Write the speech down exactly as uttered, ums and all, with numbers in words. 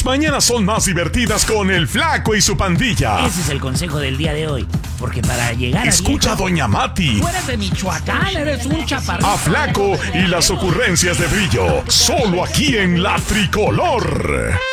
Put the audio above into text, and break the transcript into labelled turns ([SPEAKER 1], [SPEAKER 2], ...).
[SPEAKER 1] Tus mañanas son más divertidas con el Flaco y su pandilla.
[SPEAKER 2] Ese es el consejo del día de hoy. Porque para llegar
[SPEAKER 1] Escucha a,
[SPEAKER 2] a
[SPEAKER 1] Doña Mati.
[SPEAKER 2] Tú eres de Michoacán, eres un chaparrito.
[SPEAKER 1] A Flaco y las ocurrencias de Brillo. Solo aquí en La Tricolor.